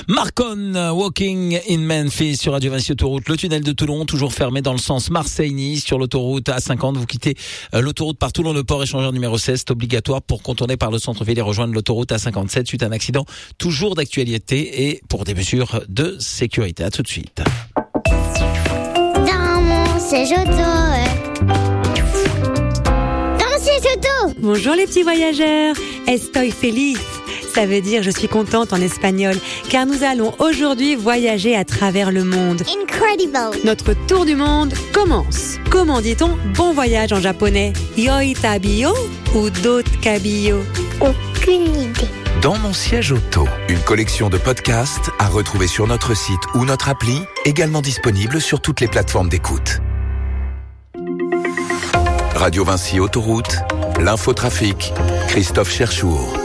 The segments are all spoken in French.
Marcon, Walking in Memphis sur Radio Vinci Autoroute. Le tunnel de Toulon, toujours fermé dans le sens Marseille-Nice sur l'autoroute A50. Vous quittez l'autoroute par Toulon, le port échangeur numéro 16. C'est obligatoire pour contourner par le centre-ville et rejoindre l'autoroute A57 suite à un accident toujours d'actualité et pour des mesures de sécurité. À tout de suite. Dans mon siège auto. Dans mon siège auto. Bonjour les petits voyageurs. Estoy feliz. Ça veut dire je suis contente en espagnol, car nous allons aujourd'hui voyager à travers le monde. Incredible. Notre tour du monde commence. Comment dit-on bon voyage en japonais? Yoi tabiyo ou dot kabiyo? Aucune idée. Dans mon siège auto, une collection de podcasts à retrouver sur notre site ou notre appli, également disponible sur toutes les plateformes d'écoute. Radio Vinci Autoroute, l'infotrafic, Christophe Cherchour.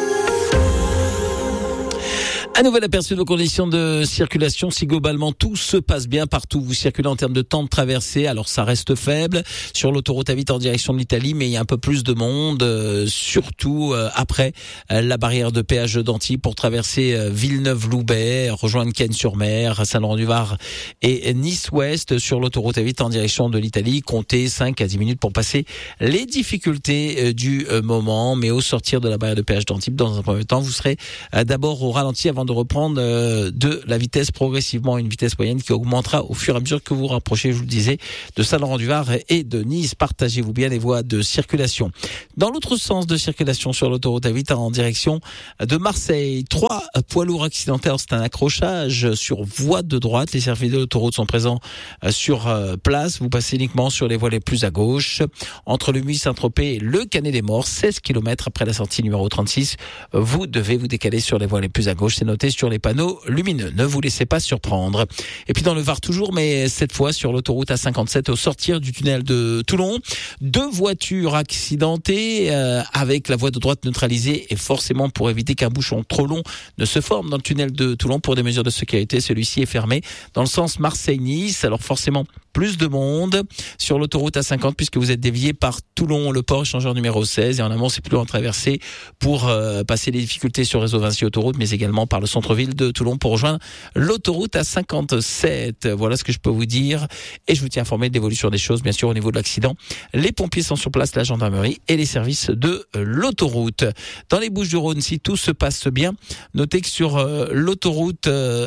Un nouvel aperçu de vos conditions de circulation. Si globalement tout se passe bien partout, vous circulez en termes de temps de traversée, alors ça reste faible sur l'autoroute A8 en direction de l'Italie, mais il y a un peu plus de monde, surtout après la barrière de péage d'Antibes pour traverser Villeneuve-Loubet, rejoindre Cannes-sur-Mer, Saint-Laurent-du-Var et Nice-Ouest sur l'autoroute A8 en direction de l'Italie. Comptez 5 à 10 minutes pour passer les difficultés du moment, mais au sortir de la barrière de péage d'Antibes, dans un premier temps, vous serez d'abord au ralenti avant de reprendre de la vitesse progressivement, une vitesse moyenne qui augmentera au fur et à mesure que vous rapprochez, je vous le disais, de Saint-Laurent-du-Var et de Nice. Partagez-vous bien les voies de circulation. Dans l'autre sens de circulation sur l'autoroute A8 en direction de Marseille, 3 poids lourds accidentés. C'est un accrochage sur voie de droite. Les services de l'autoroute sont présents sur place. Vous passez uniquement sur les voies les plus à gauche. Entre le Muy-Saint-Tropez et le Canet-des-Morts, 16 km après la sortie numéro 36. Vous devez vous décaler sur les voies les plus à gauche. C'est noté sur les panneaux lumineux. Ne vous laissez pas surprendre. Et puis dans le Var toujours, mais cette fois sur l'autoroute A57 au sortir du tunnel de Toulon, 2 voitures accidentées avec la voie de droite neutralisée et forcément pour éviter qu'un bouchon trop long ne se forme dans le tunnel de Toulon pour des mesures de sécurité, celui-ci est fermé dans le sens Marseille-Nice. Alors forcément plus de monde sur l'autoroute A50 puisque vous êtes dévié par Toulon, le port échangeur numéro 16 et en amont c'est plus loin de traverser pour passer les difficultés sur réseau Vinci Autoroute mais également par le centre-ville de Toulon pour rejoindre l'autoroute A57. Voilà ce que je peux vous dire et je vous tiens informé de l'évolution des choses bien sûr au niveau de l'accident. Les pompiers sont sur place, la gendarmerie et les services de l'autoroute. Dans les Bouches-du-Rhône, si tout se passe bien, notez que sur l'autoroute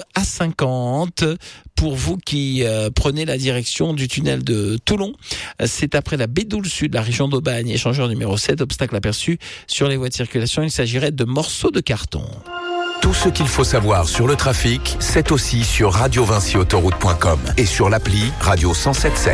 A50, pour vous qui prenez la direction du tunnel de Toulon, c'est après la Bédoule Sud, la région d'Aubagne, échangeur numéro 7, obstacle aperçu sur les voies de circulation. Il s'agirait de morceaux de carton. Tout ce qu'il faut savoir sur le trafic, c'est aussi sur radiovinciautoroute.com et sur l'appli Radio 107.7.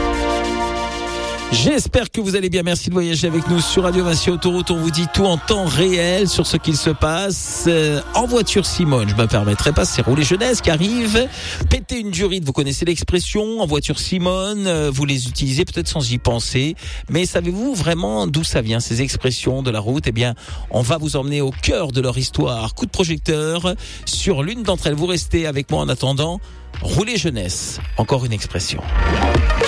J'espère que vous allez bien. Merci de voyager avec nous sur Radio Vinci Autoroute. On vous dit tout en temps réel sur ce qu'il se passe. En voiture Simone, je me permettrai pas, c'est Rouler Jeunesse qui arrive. Péter une durite, vous connaissez l'expression. En voiture Simone, vous les utilisez peut-être sans y penser. Mais savez-vous vraiment d'où ça vient, ces expressions de la route? Eh bien, on va vous emmener au cœur de leur histoire. Coup de projecteur sur l'une d'entre elles. Vous restez avec moi en attendant. Rouler Jeunesse, encore une expression.